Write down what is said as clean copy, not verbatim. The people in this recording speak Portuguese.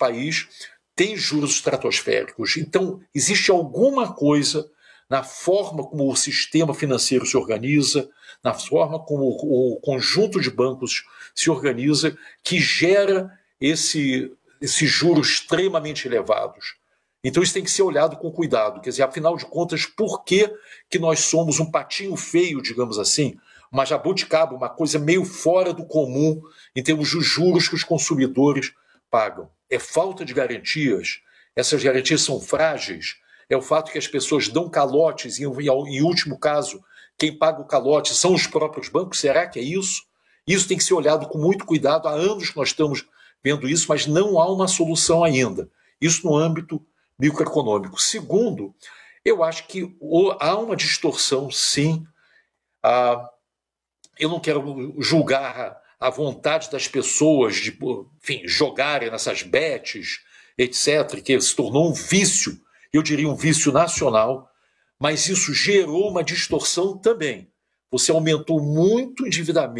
país tem juros estratosféricos. Então, existe alguma coisa na forma como o sistema financeiro se organiza, na forma como o conjunto de bancos se organiza, que gera esses juros extremamente elevados. Então isso tem que ser olhado com cuidado. Quer dizer, afinal de contas, por que nós somos um patinho feio, digamos assim, uma jabuticaba, uma coisa meio fora do comum em termos de juros que os consumidores pagam? É falta de garantias? Essas garantias são frágeis? É o fato que as pessoas dão calotes e, em último caso, quem paga o calote são os próprios bancos? Será que é isso? Isso tem que ser olhado com muito cuidado. Há anos que nós estamos vendo isso, mas não há uma solução ainda. Isso no âmbito microeconômico. Segundo, eu acho que há uma distorção, sim. Eu não quero julgar a vontade das pessoas de, enfim, jogarem nessas bets, etc., que se tornou um vício, eu diria um vício nacional, mas isso gerou uma distorção também. Você aumentou muito o endividamento